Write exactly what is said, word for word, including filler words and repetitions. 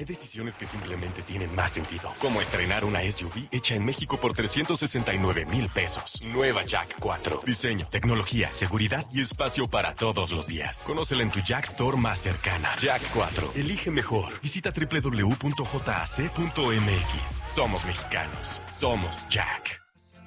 Hay decisiones que simplemente tienen más sentido, como estrenar una S U V hecha en México por trescientos sesenta y nueve mil pesos. Nueva Jack cuatro. Diseño, tecnología, seguridad y espacio para todos los días. Conócela en tu Jack Store más cercana. Jack cuatro. Elige mejor. Visita doble u doble u doble u punto j a c punto m x. Somos mexicanos. Somos Jack.